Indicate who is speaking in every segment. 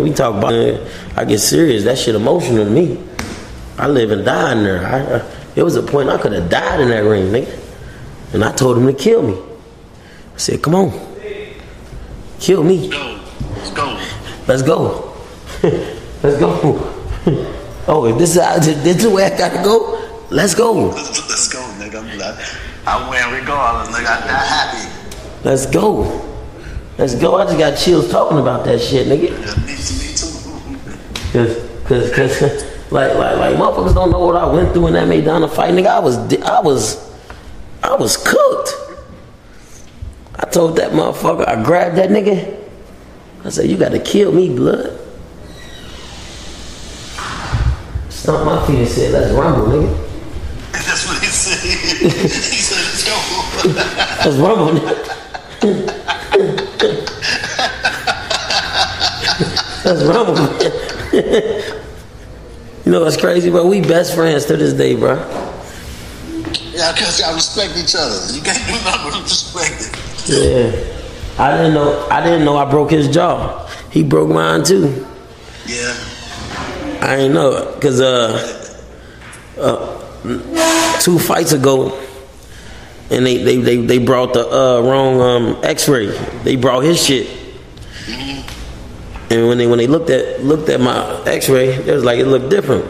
Speaker 1: we talk about I get serious. That shit emotional to me. I live and die in there. There was a point I could have died in that ring, nigga. And I told him to kill me. I said, come on. Kill me.
Speaker 2: Let's go.
Speaker 1: Let's go. Let's go. Oh, if this is the way I gotta go, let's go.
Speaker 2: Let's go, nigga. I win regardless, nigga. I'm not happy.
Speaker 1: Let's go. Let's go. I just got chills talking about that shit, nigga.
Speaker 2: Yeah, me too.
Speaker 1: Cause like motherfuckers don't know what I went through in that Maidana fight, nigga. I was cooked. I told that motherfucker, I grabbed that nigga. I said, you gotta kill me, blood. Stomped my feet and said, let's rumble, nigga.
Speaker 2: That's what he said. He said, let's go.
Speaker 1: Let's rumble, nigga. Let's rumble, man. You know what's crazy, bro? We best friends to this day, bro.
Speaker 2: Yeah, because y'all respect each other. You can't do nothing but respect it.
Speaker 1: Yeah. I didn't know I broke his jaw. He broke mine too.
Speaker 2: Yeah.
Speaker 1: I ain't know it. Cause 2 fights ago, and they brought the wrong X-ray. They brought his shit. And when they looked at my X-ray, it was like it looked different.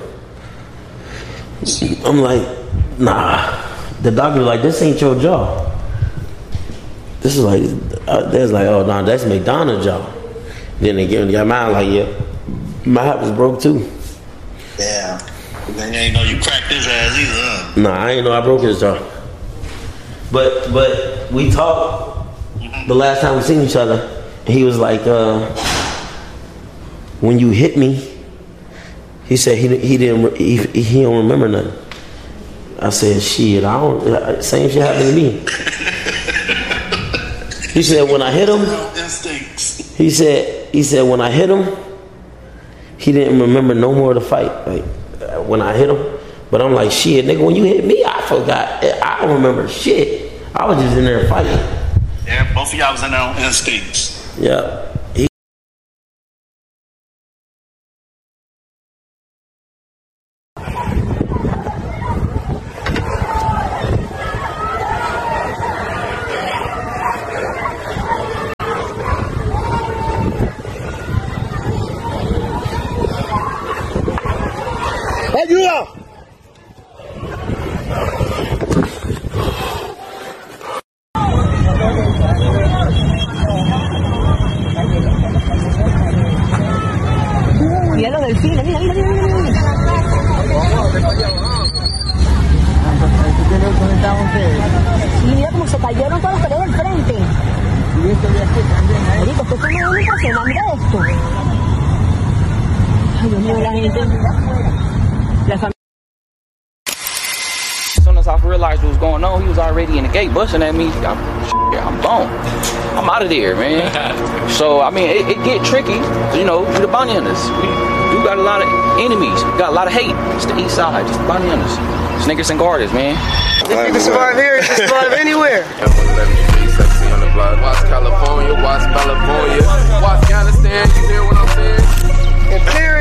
Speaker 1: I'm like, nah. The doctor was like, this ain't your jaw. This is like, there's like, oh no, that's McDonald's jaw. Then they got mine like, yeah, my hip was broke too.
Speaker 2: Yeah. Then you ain't know you cracked his ass either, huh?
Speaker 1: Nah, I ain't know I broke his jaw. But we talked the last time we seen each other, and he was like, when you hit me, he said he don't remember nothing. I said, shit, same shit happened to me. He said when I hit him, he said when I hit him, he didn't remember no more of the fight. Like when I hit him, but I'm like, shit, nigga, when you hit me, I forgot. I don't remember shit. I was just in there fighting.
Speaker 2: Yeah, both of y'all was in there on instincts.
Speaker 1: Yeah.
Speaker 3: ¡Ayuda!
Speaker 4: Mira los delfines, mira. Sí, mira cómo se cayeron todos los que del frente. Marico, esto es una impresionante, mira esto. Ay, Dios mío, la gente. La familia.
Speaker 5: As soon as I realized what was going on, he was already in the gate busting at me. I'm gone. I'm out of there, man. So, I mean, it get tricky. You know, the bounty hunters. We do got a lot of enemies. We got a lot of hate. It's the east side. Just the bounty hunters. Snickers and garters, man.
Speaker 3: If you can survive here, you can survive anywhere.
Speaker 6: Sexy on the block. Watch California, watch California. Watch Afghanistan, you hear what I'm saying?
Speaker 3: In theory,